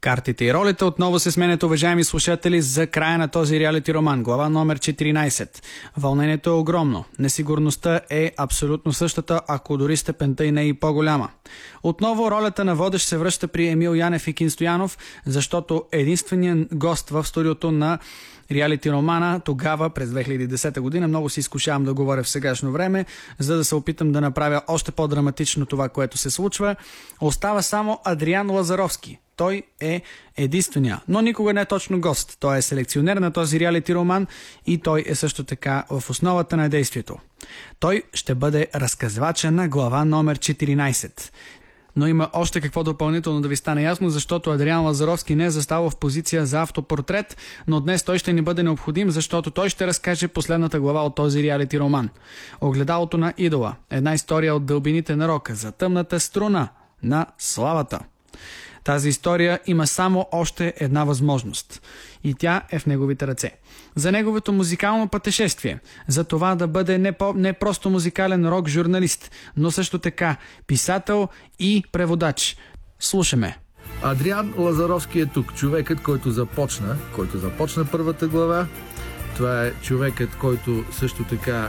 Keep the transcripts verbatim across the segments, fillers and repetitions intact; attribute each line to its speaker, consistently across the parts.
Speaker 1: Картите и ролите отново се сменят, уважаеми слушатели, за края на този реалити роман. Глава номер четиринайсет. Вълнението е огромно. Несигурността е абсолютно същата, ако дори степента и не е и по-голяма. Отново ролята на водещ се връща при Емил Янев и Кин Стоянов, защото единственият гост в студиото на реалити романа тогава, през две хиляди и десета година, много се изкушавам да говоря в сегашно време, за да се опитам да направя още по-драматично това, което се случва. Остава само Адриан Лазаровски. Той е единствения, но никога не е точно гост. Той е селекционер на този реалити роман и той е също така в основата на действието. Той ще бъде разказвача на глава номер четиринайсет. Но има още какво допълнително да ви стане ясно, защото Адриан Лазаровски не е заставал в позиция за автопортрет, но днес той ще ни бъде необходим, защото той ще разкаже последната глава от този реалити роман. Огледалото на идола. Една история от дълбините на рока за тъмната струна на славата. Тази история има само още една възможност. И тя е в неговите ръце. За неговото музикално пътешествие. За това да бъде не, по, не просто музикален рок-журналист, но също така писател и преводач. Слушаме.
Speaker 2: Адриан Лазаровски е тук. Човекът, който започна, който започна първата глава. Това е човекът, който също така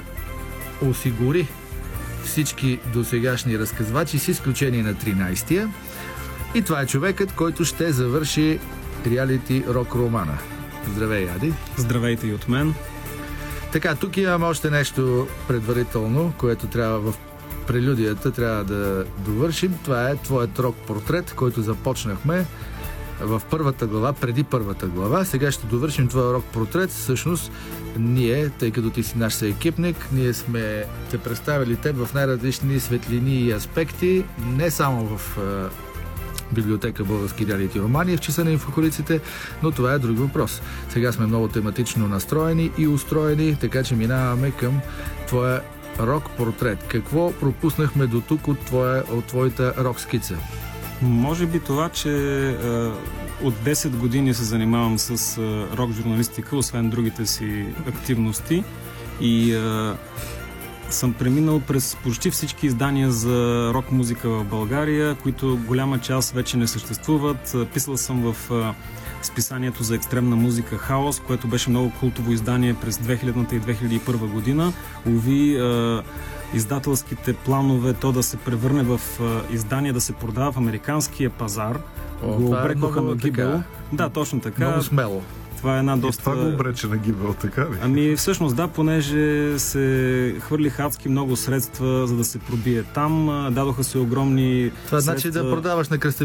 Speaker 2: осигури всички досегашни разказвачи, с изключение на тринайсетия. И това е човекът, който ще завърши реалити рок романа. Здравей, Ади.
Speaker 3: Здравейте и от мен.
Speaker 2: Така, тук имам още нещо предварително, което трябва в прелюдията трябва да довършим. Това е твоят рок портрет, който започнахме в първата глава, преди първата глава. Сега ще довършим твоя рок портрет. Всъщност, ние, тъй като ти си наш съекипник, ние сме те представили теб в най-различни светлини и аспекти, не само в библиотека Български реалити романи в часа на инфоколиците, но това е друг въпрос. Сега сме много тематично настроени и устроени, така че минаваме към твоя рок портрет. Какво пропуснахме до тук от, твоя, от твоята рок скица?
Speaker 3: Може би това, че е, от десет години се занимавам с е, рок журналистика, освен другите си активности, и е, съм преминал през почти всички издания за рок музика в България, които голяма част вече не съществуват. Писал съм в списанието за екстремна музика Хаос, което беше много култово издание през две хилядната и две хиляди и първа година. Уви, издателските планове то да се превърне в издание, да се продава в американския пазар,
Speaker 2: О,
Speaker 3: го
Speaker 2: е
Speaker 3: обрекоха на гибел. Да, точно така.
Speaker 2: Много смело.
Speaker 3: Това е една доста...
Speaker 4: И това го обрече на гибел, така ли?
Speaker 3: Ами всъщност да, понеже се хвърлиха адски много средства, за да се пробие там. Дадоха се огромни
Speaker 2: Това
Speaker 3: средства.
Speaker 2: значи да продаваш на кръстовището